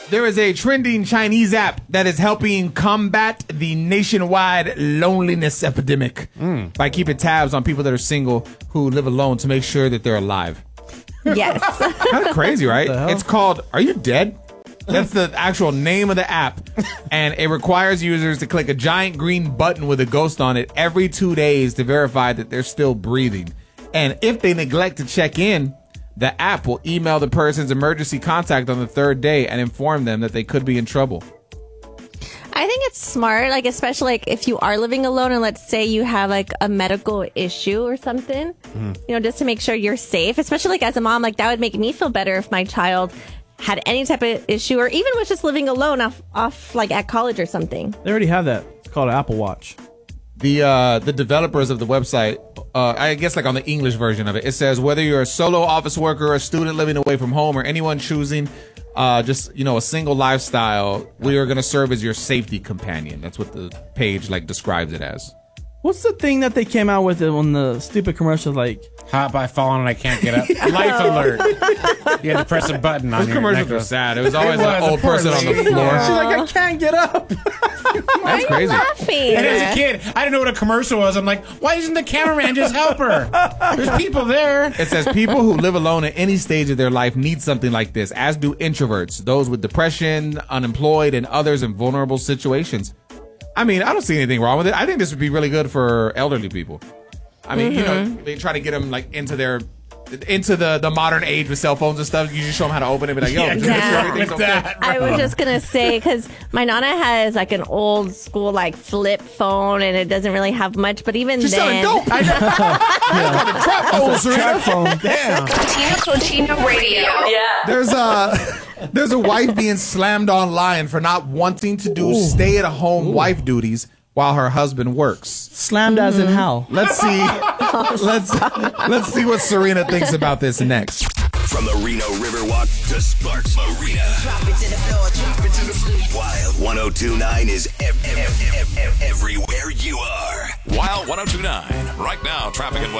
There is a trending Chinese app that is helping combat the nationwide loneliness epidemic by keeping tabs on people that are single who live alone to make sure that they're alive. Yes. Kind of crazy, right? It's called Are You Dead? That's the actual name of the app. And it requires users to click a giant green button with a ghost on it every 2 days to verify that they're still breathing. And if they neglect to check in, the app will email the person's emergency contact on the third day and inform them that they could be in trouble. I think it's smart, like especially like if you are living alone and let's say you have like a medical issue or something, you know, just to make sure you're safe. Especially like as a mom, like that would make me feel better if my child had any type of issue or even was just living alone off like at college or something. They already have that. It's called an Apple Watch. The developers of the website, I guess like on the English version of it, it says whether you're a solo office worker, a student living away from home, or anyone choosing just, you know, a single lifestyle, we are going to serve as your safety companion. That's what the page like describes it as. What's the thing that they came out with on the stupid commercial? Like, hot by falling and I can't get up. Life alert. You had to press a button on Those your commercials were necklace. sad. It was always an old poor person on the lady. floor. Yeah. she's like, I can't get up. Why are you crazy. laughing? And as a kid, I didn't know what a commercial was. I'm like, why doesn't the cameraman just help her? There's people there. It says people who live alone at any stage of their life need something like this, as do introverts, those with depression, unemployed, and others in vulnerable situations. I mean, I don't see anything wrong with it. I think this would be really good for elderly people. I mean, you know, they try to get them like into the modern age with cell phones and stuff. You just show them how to open it and be like, yo, just make sure everything's with okay. that. I was just going to say, because my Nana has like an old school like flip phone and it doesn't really have much, but even She's selling then. dope. I know. The trap phone, Serena. phone. Damn. Tina Cochino Radio. Yeah. There's a wife being slammed online for not wanting to do stay-at-home wife duties while her husband works. Slammed as in how? Let's see. Let's see what Serena thinks about this next. From the Reno Riverwalk to Sparks Marina. Drop it to the floor, drop it to the floor. Wild 102.9 is everywhere you are. Wild 102.9. Right now, traffic and weather.